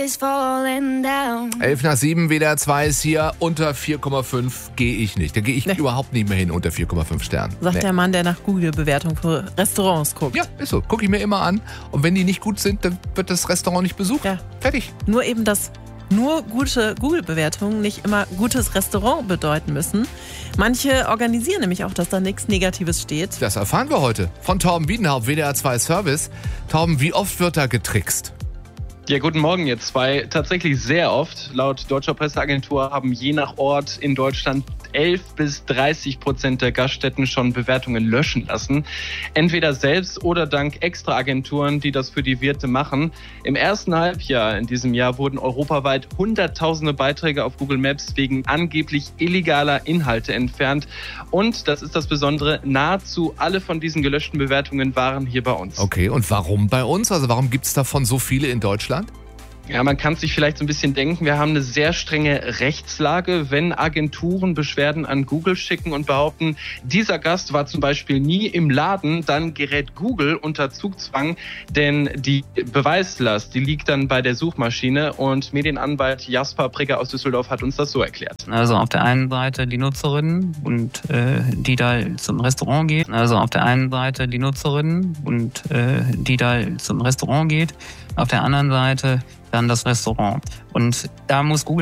is falling down. 11:07, WDR 2 ist hier. Unter 4,5 gehe ich nicht. Da gehe ich überhaupt nicht mehr hin unter 4,5 Sternen. Sagt der Mann, der nach Google-Bewertung für Restaurants guckt. Ja, ist so. Gucke ich mir immer an. Und wenn die nicht gut sind, dann wird das Restaurant nicht besucht. Ja. Fertig. Nur eben, dass nur gute Google-Bewertungen nicht immer gutes Restaurant bedeuten müssen. Manche organisieren nämlich auch, dass da nichts Negatives steht. Das erfahren wir heute von Torben Wiedenhaupt, WDR 2 Service. Torben, wie oft wird da getrickst? Ja, guten Morgen ihr zwei. Tatsächlich sehr oft. Laut deutscher Presseagentur haben je nach Ort in Deutschland 11-30% der Gaststätten schon Bewertungen löschen lassen. Entweder selbst oder dank Extraagenturen, die das für die Wirte machen. Im ersten Halbjahr in diesem Jahr wurden europaweit hunderttausende Beiträge auf Google Maps wegen angeblich illegaler Inhalte entfernt. Und, das ist das Besondere, nahezu alle von diesen gelöschten Bewertungen waren hier bei uns. Okay, und warum bei uns? Also warum gibt es davon so viele in Deutschland? Ja, man kann sich vielleicht so ein bisschen denken, wir haben eine sehr strenge Rechtslage, wenn Agenturen Beschwerden an Google schicken und behaupten, dieser Gast war zum Beispiel nie im Laden, dann gerät Google unter Zugzwang, denn die Beweislast, die liegt dann bei der Suchmaschine und Medienanwalt Jasper Prigger aus Düsseldorf hat uns das so erklärt. Also auf der einen Seite die Nutzerin und die da zum Restaurant geht. Also auf der einen Seite die Nutzerin und die da zum Restaurant geht. Auf der anderen Seite dann das Restaurant. Und da muss Google